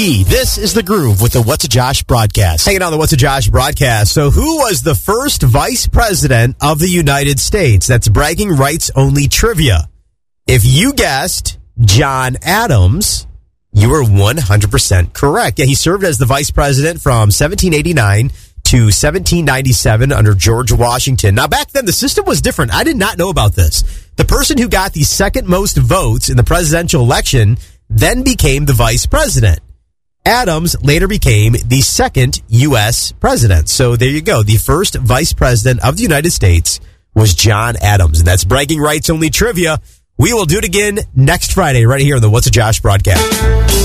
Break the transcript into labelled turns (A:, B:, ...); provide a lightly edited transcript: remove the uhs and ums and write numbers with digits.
A: This is The Groove with the What's a Josh broadcast. Hanging on the What's a Josh broadcast. So who was the first vice president of the United States? That's bragging rights only trivia. If you guessed John Adams, you were 100% correct. Yeah, he served as the vice president from 1789 to 1797 under George Washington. Now, back then, the system was different. I did not know about this. The person who got the second most votes in the presidential election then became the vice president. Adams later became the second U.S. president. So there you go. The first vice president of the United States was John Adams. And that's bragging rights only trivia. We will do it again next Friday right here on the What's a Josh broadcast.